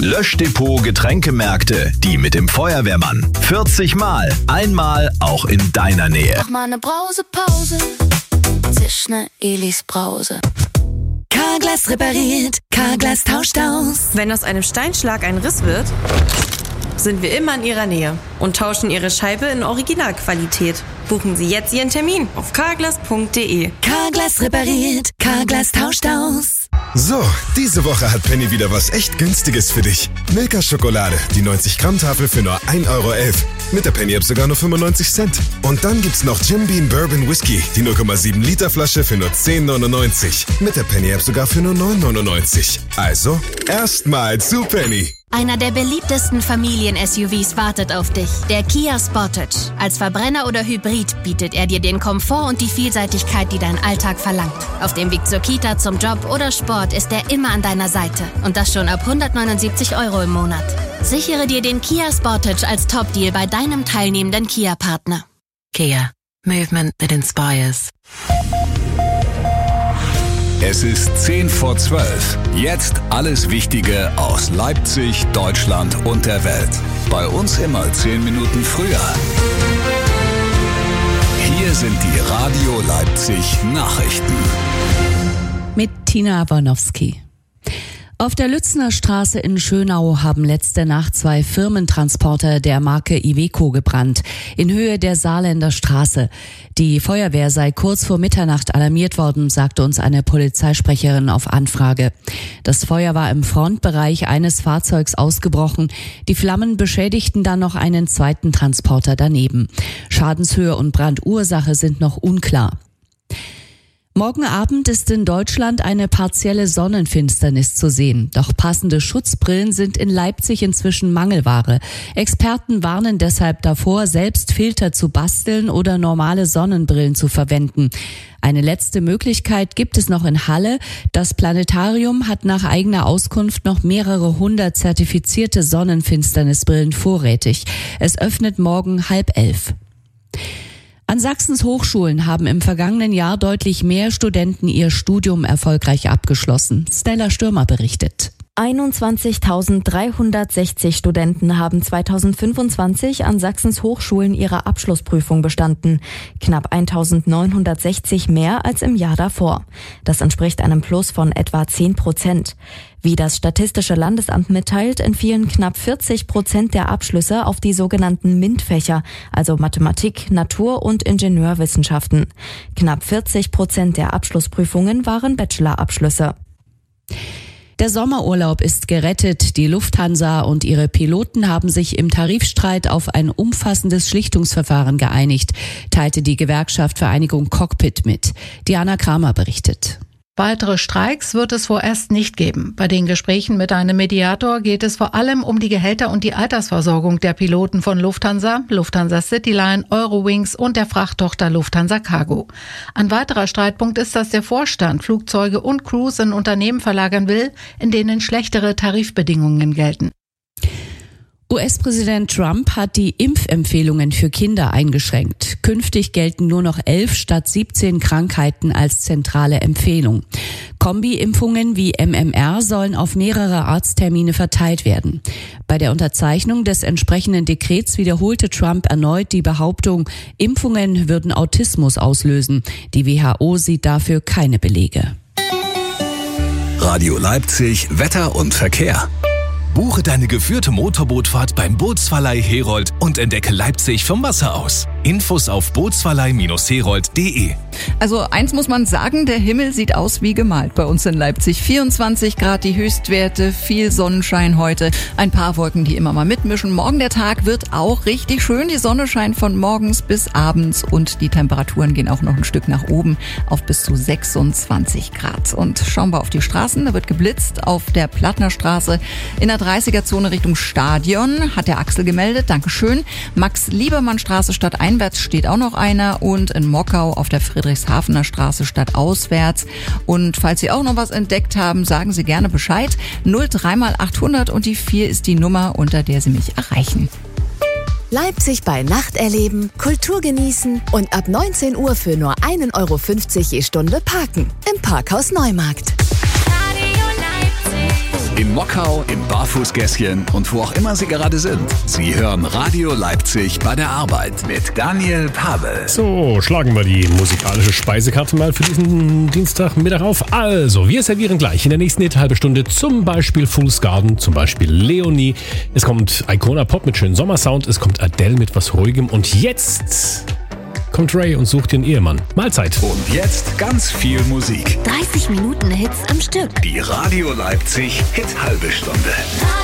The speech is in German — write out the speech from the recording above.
Löschdepot Getränkemärkte, die mit dem Feuerwehrmann. 40 Mal, einmal auch in deiner Nähe. Mach mal eine Brausepause, zisch ne Elis Brause. Carglass repariert, Carglass tauscht aus. Wenn aus einem Steinschlag ein Riss wird, sind wir immer in Ihrer Nähe und tauschen Ihre Scheibe in Originalqualität. Buchen Sie jetzt Ihren Termin auf carglass.de. Carglass repariert, Carglass tauscht aus. So, diese Woche hat Penny wieder was echt Günstiges für dich. Milka-Schokolade, die 90-Gramm-Tafel für nur 1,11 €. Mit der Penny-App sogar nur 95 Cent. Und dann gibt's noch Jim Beam Bourbon Whisky, die 0,7 Liter Flasche für nur 10,99. Mit der Penny-App sogar für nur 9,99. Also, erstmal zu Penny. Einer der beliebtesten Familien-SUVs wartet auf dich. Der Kia Sportage. Als Verbrenner oder Hybrid bietet er dir den Komfort und die Vielseitigkeit, die dein Alltag verlangt. Auf dem Weg zur Kita, zum Job oder Sport ist er immer an deiner Seite. Und das schon ab 179 € im Monat. Sichere dir den Kia Sportage als Top-Deal bei deinem teilnehmenden Kia-Partner. Kia. Movement that inspires. Es ist 10 vor 12. Jetzt alles Wichtige aus Leipzig, Deutschland und der Welt. Bei uns immer 10 Minuten früher. Hier sind die Radio Leipzig Nachrichten. Mit Tina Bornowski. Auf der Lützner Straße in Schönau haben letzte Nacht 2 Firmentransporter der Marke Iveco gebrannt, in Höhe der Saarländer Straße. Die Feuerwehr sei kurz vor Mitternacht alarmiert worden, sagte uns eine Polizeisprecherin auf Anfrage. Das Feuer war im Frontbereich eines Fahrzeugs ausgebrochen. Die Flammen beschädigten dann noch einen zweiten Transporter daneben. Schadenshöhe und Brandursache sind noch unklar. Morgen Abend ist in Deutschland eine partielle Sonnenfinsternis zu sehen. Doch passende Schutzbrillen sind in Leipzig inzwischen Mangelware. Experten warnen deshalb davor, selbst Filter zu basteln oder normale Sonnenbrillen zu verwenden. Eine letzte Möglichkeit gibt es noch in Halle. Das Planetarium hat nach eigener Auskunft noch mehrere 100 zertifizierte Sonnenfinsternisbrillen vorrätig. Es öffnet morgen 10:30. An Sachsens Hochschulen haben im vergangenen Jahr deutlich mehr Studenten ihr Studium erfolgreich abgeschlossen. Stella Stürmer berichtet. 21.360 Studenten haben 2025 an Sachsens Hochschulen ihre Abschlussprüfung bestanden. Knapp 1.960 mehr als im Jahr davor. Das entspricht einem Plus von etwa 10%. Wie das Statistische Landesamt mitteilt, entfielen knapp 40% der Abschlüsse auf die sogenannten MINT-Fächer, also Mathematik, Natur- und Ingenieurwissenschaften. Knapp 40% der Abschlussprüfungen waren Bachelorabschlüsse. Der Sommerurlaub ist gerettet. Die Lufthansa und ihre Piloten haben sich im Tarifstreit auf ein umfassendes Schlichtungsverfahren geeinigt, teilte die Gewerkschaft Vereinigung Cockpit mit. Diana Kramer berichtet. Weitere Streiks wird es vorerst nicht geben. Bei den Gesprächen mit einem Mediator geht es vor allem um die Gehälter und die Altersversorgung der Piloten von Lufthansa, Lufthansa Cityline, Eurowings und der Frachttochter Lufthansa Cargo. Ein weiterer Streitpunkt ist, dass der Vorstand Flugzeuge und Crews in Unternehmen verlagern will, in denen schlechtere Tarifbedingungen gelten. US-Präsident Trump hat die Impfempfehlungen für Kinder eingeschränkt. Künftig gelten nur noch 11 statt 17 Krankheiten als zentrale Empfehlung. Kombi-Impfungen wie MMR sollen auf mehrere Arzttermine verteilt werden. Bei der Unterzeichnung des entsprechenden Dekrets wiederholte Trump erneut die Behauptung, Impfungen würden Autismus auslösen. Die WHO sieht dafür keine Belege. Radio Leipzig, Wetter und Verkehr. Buche deine geführte Motorbootfahrt beim Bootsverleih Herold und entdecke Leipzig vom Wasser aus. Infos auf bootsverleih-herold.de. Also eins muss man sagen, der Himmel sieht aus wie gemalt bei uns in Leipzig. 24 Grad die Höchstwerte, viel Sonnenschein heute, ein paar Wolken, die immer mal mitmischen. Morgen der Tag wird auch richtig schön. Die Sonne scheint von morgens bis abends und die Temperaturen gehen auch noch ein Stück nach oben auf bis zu 26 Grad. Und schauen wir auf die Straßen, da wird geblitzt auf der Plattnerstraße. In der 30er-Zone Richtung Stadion hat der Axel gemeldet, Dankeschön. Max-Liebermann-Straße stadteinwärts steht auch noch einer und in Mockau auf der Friedrichshafener Straße stadtauswärts. Und falls Sie auch noch was entdeckt haben, sagen Sie gerne Bescheid. 03 mal 800 und die 4 ist die Nummer, unter der Sie mich erreichen. Leipzig bei Nacht erleben, Kultur genießen und ab 19 Uhr für nur 1,50 € je Stunde parken. Im Parkhaus Neumarkt. In Mockau, im Barfußgässchen und wo auch immer Sie gerade sind. Sie hören Radio Leipzig bei der Arbeit mit Daniel Pavel. So, schlagen wir die musikalische Speisekarte mal für diesen Dienstagmittag auf. Also, wir servieren gleich in der nächsten halben Stunde zum Beispiel Fool's Garden, zum Beispiel Leonie. Es kommt Icona Pop mit schönem Sommersound, es kommt Adele mit was Ruhigem und jetzt kommt Ray und sucht den Ehemann. Mahlzeit. Und jetzt ganz viel Musik. 30 Minuten Hits am Stück. Die Radio Leipzig Hit halbe Stunde.